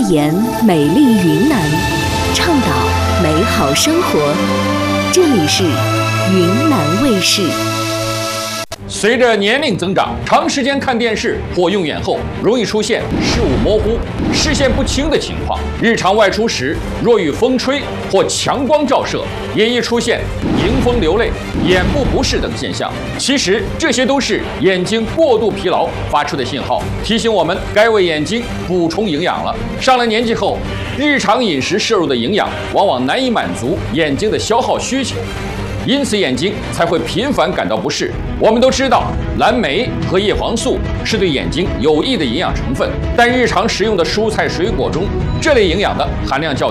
言美丽云南，倡导美好生活。这里是云南卫视。 随着年龄增长，长时间看电视或用眼后，容易出现视物模糊、视线不清的情况。日常外出时，若遇风吹或强光照射，也易出现迎风流泪、眼部不适等现象。其实这些都是眼睛过度疲劳发出的信号，提醒我们该为眼睛补充营养了。上了年纪后，日常饮食摄入的营养往往难以满足眼睛的消耗需求。因此，眼睛才会频繁感到不适。我们都知道，蓝莓和叶黄素是对眼睛有益的营养成分，但日常食用的蔬菜水果中，这类营养的含量较